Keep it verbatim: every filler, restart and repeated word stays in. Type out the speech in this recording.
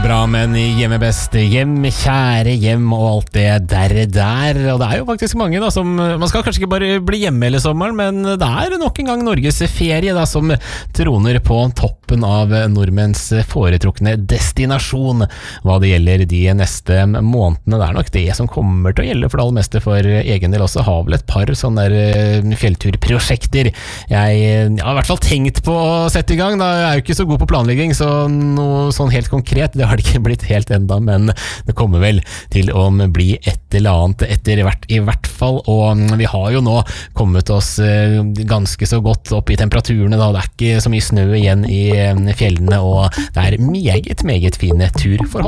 bra, men hjemme best, hjem, kjære hjem og alt det der der. Og det er jo faktisk mange da som, man skal kanskje ikke bare bli hjemme hele sommeren, men det er nok en gang Norges ferie da som troner på toppen av nordmenns foretrukne destinasjon hva det gjelder de neste månedene. Det er nok det som kommer til å gjelde for det aller meste for egen del også. Har vel et par sånne der fjellturprosjekter jeg, jeg har i hvert fall tenkt på å sette i gang da. Jeg er jo ikke så god på planlegging, så noe sånn helt konkret, det har det ikke blitt helt enda, men det kommer vel til å bli et eller annet etter hvert i hvert fall, og vi har jo nå kommet oss ganske så godt opp i temperaturene da, det er ikke så mye snø igjen i fjellene, og det er meget, meget fine turforhold.